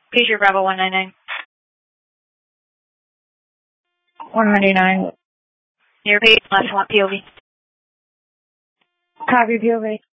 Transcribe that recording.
Future Bravo 199. 199. Your page left, want POV. Copy POV.